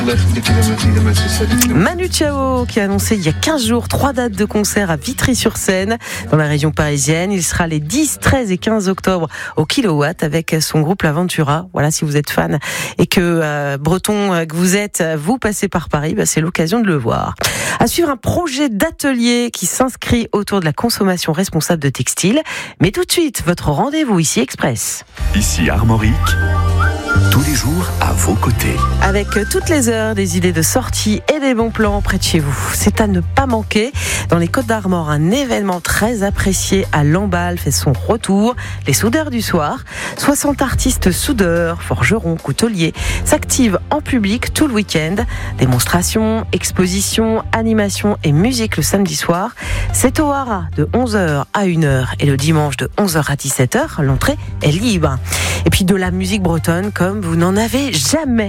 Manu Chao qui a annoncé il y a 15 jours 3 dates de concert à Vitry-sur-Seine dans la région parisienne. Il sera les 10, 13 et 15 octobre au Kilowatt avec son groupe L'Aventura. Voilà, si vous êtes fan et que breton que vous êtes, vous passez par Paris, c'est l'occasion de le voir. À suivre un projet d'atelier qui s'inscrit autour de la consommation responsable de textiles. Mais tout de suite, votre rendez-vous ici Express. Ici Armorique. Tous les jours à vos côtés. Avec toutes les heures, des idées de sortie et des bons plans près de chez vous. C'est à ne pas manquer. Dans les Côtes-d'Armor, un événement très apprécié à Lamballe fait son retour. Les soudeurs du soir. 60 artistes soudeurs, forgerons, couteliers s'activent en public tout le week-end. Démonstrations, expositions, animations et musique le samedi soir. C'est au Haras de 11h à 1h et le dimanche de 11h à 17h. L'entrée est libre. Et puis de la musique bretonne comme vous n'en avez jamais.